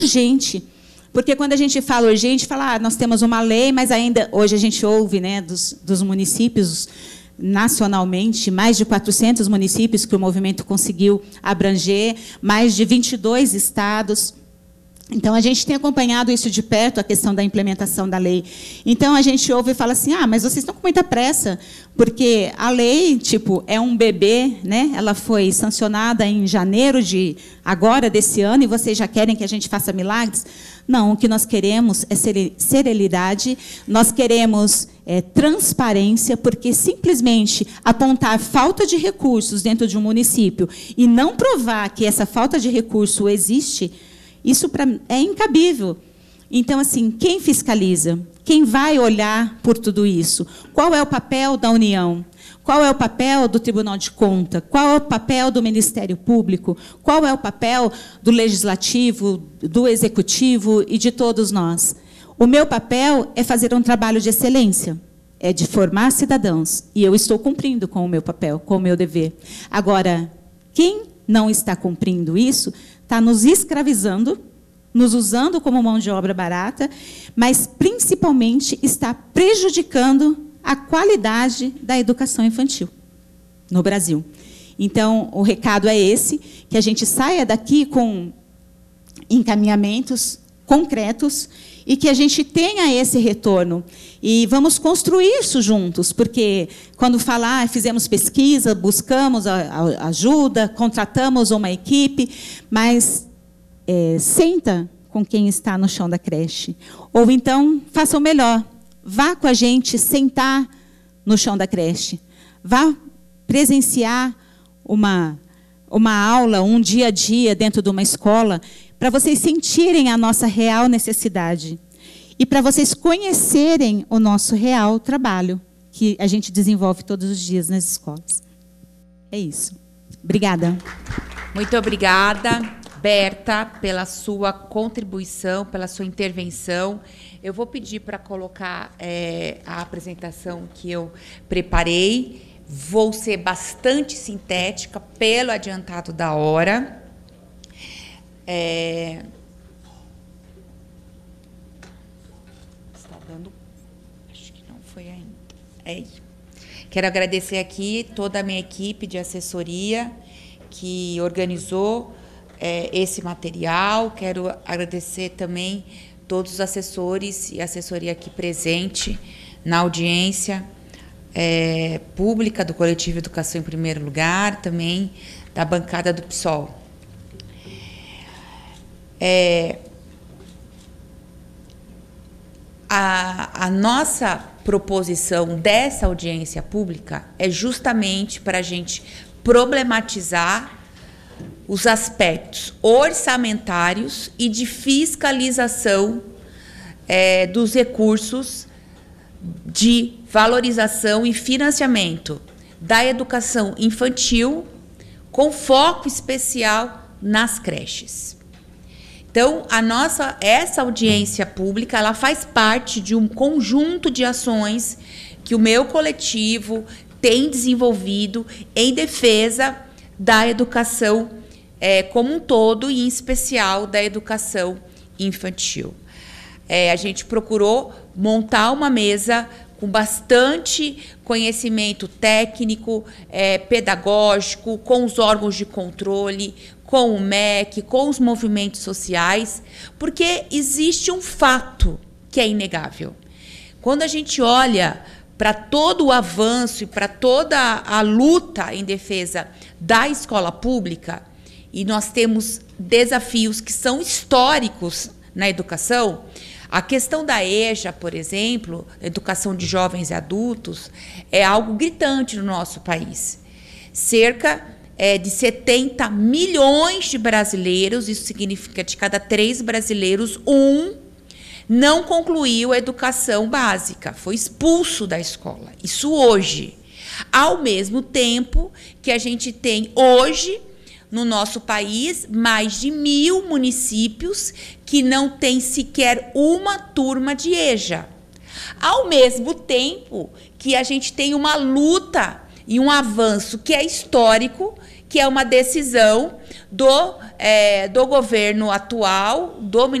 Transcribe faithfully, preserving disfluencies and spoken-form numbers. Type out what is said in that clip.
urgente. Porque quando a gente fala urgente, fala, ah, nós temos uma lei, mas ainda, hoje a gente ouve, né, dos, dos municípios, nacionalmente, mais de quatrocentos municípios que o movimento conseguiu abranger, mais de vinte e dois estados. Então, a gente tem acompanhado isso de perto, a questão da implementação da lei. Então, a gente ouve e fala assim, ah, mas vocês estão com muita pressa, porque a lei, tipo, é um bebê, né? Ela foi sancionada em janeiro de agora, desse ano, e vocês já querem que a gente faça milagres? Não, o que nós queremos é serenidade, nós queremos é, transparência, porque simplesmente apontar falta de recursos dentro de um município e não provar que essa falta de recurso existe, isso pra, é incabível. Então, assim, quem fiscaliza? Quem vai olhar por tudo isso? Qual é o papel da União? Qual é o papel do Tribunal de Contas? Qual é o papel do Ministério Público? Qual é o papel do Legislativo, do Executivo e de todos nós? O meu papel é fazer um trabalho de excelência, é de formar cidadãos. E eu estou cumprindo com o meu papel, com o meu dever. Agora, quem não está cumprindo isso está nos escravizando, nos usando como mão de obra barata, mas, principalmente, está prejudicando a qualidade da educação infantil no Brasil. Então, o recado é esse, que a gente saia daqui com encaminhamentos concretos e que a gente tenha esse retorno. E vamos construir isso juntos, porque, quando falar, fizemos pesquisa, buscamos a, a ajuda, contratamos uma equipe, mas é, senta com quem está no chão da creche. Ou, então, faça o melhor. Vá com a gente sentar no chão da creche. Vá presenciar uma, uma aula, um dia a dia dentro de uma escola, para vocês sentirem a nossa real necessidade. E para vocês conhecerem o nosso real trabalho, que a gente desenvolve todos os dias nas escolas. É isso. Obrigada. Muito obrigada, Berta, pela sua contribuição, pela sua intervenção. Eu vou pedir para colocar é, a apresentação que eu preparei. Vou ser bastante sintética, pelo adiantado da hora. É... Está dando... Acho que não foi ainda. É isso. Quero agradecer aqui toda a minha equipe de assessoria que organizou é, esse material. Quero agradecer também todos os assessores e assessoria aqui presente na audiência é, pública do Coletivo Educação em Primeiro Lugar, também da bancada do P SOL. É, a, a nossa proposição dessa audiência pública é justamente para a gente problematizar os aspectos orçamentários e de fiscalização é, dos recursos de valorização e financiamento da educação infantil, com foco especial nas creches. Então, a nossa, essa audiência pública, ela faz parte de um conjunto de ações que o meu coletivo tem desenvolvido em defesa da educação é, como um todo, e em especial da educação infantil. É, a gente procurou montar uma mesa com bastante conhecimento técnico, é, pedagógico, com os órgãos de controle, com o M E C, com os movimentos sociais, porque existe um fato que é inegável. Quando a gente olha para todo o avanço e para toda a luta em defesa da escola pública, e nós temos desafios que são históricos na educação, a questão da EJA, por exemplo, educação de jovens e adultos, é algo gritante no nosso país. Cerca é, de setenta milhões de brasileiros, isso significa de cada três brasileiros, um não concluiu a educação básica, foi expulso da escola. Isso hoje. Ao mesmo tempo que a gente tem hoje, no nosso país, mais de mil municípios que não têm sequer uma turma de EJA. Ao mesmo tempo que a gente tem uma luta e um avanço que é histórico, que é uma decisão do, é, do governo atual, do